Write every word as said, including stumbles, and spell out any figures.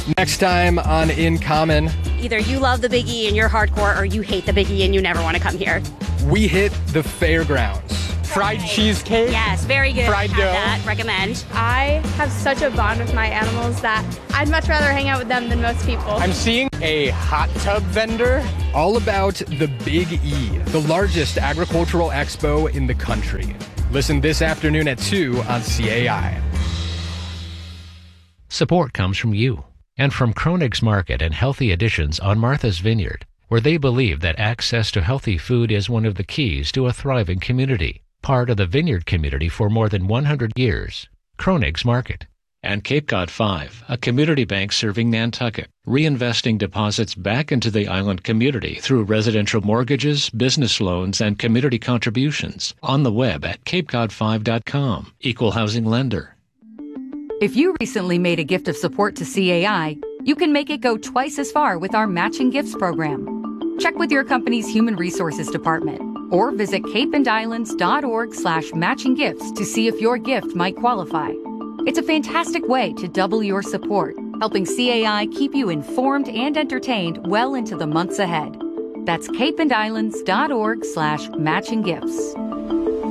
Next time on In Common, either you love the Big E and you're hardcore, or you hate the Big E and you never want to come here. we hit the fairgrounds. Fried cheesecake. Yes, very good. Fried Have dough. that. Recommend. I have such a bond with my animals that I'd much rather hang out with them than most people. I'm seeing a hot tub vendor. All about the Big E, the largest agricultural expo in the country. Listen this afternoon at two on C A I. Support comes from you and from Kronig's Market and Healthy Additions on Martha's Vineyard, where they believe that access to healthy food is one of the keys to a thriving community. Part of the vineyard community for more than one hundred years. Kronig's Market. And Cape Cod five, a community bank serving Nantucket, reinvesting deposits back into the island community through residential mortgages, business loans, and community contributions. On the web at cape cod five dot com. Equal housing lender. If you recently made a gift of support to C A I, you can make it go twice as far with our Matching Gifts program. Check with your company's Human Resources Department or visit cape and islands dot org slash matching gifts to see if your gift might qualify. It's a fantastic way to double your support, helping C A I keep you informed and entertained well into the months ahead. That's cape and islands dot org slash matching gifts.